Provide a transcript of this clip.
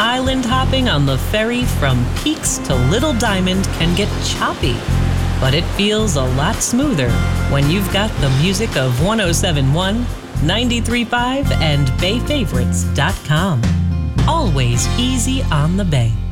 island hopping on the ferry from Peaks to Little Diamond can get choppy, but it feels a lot smoother when you've got the music of 107.1, 93.5, and BayFavorites.com. Always easy on the Bay.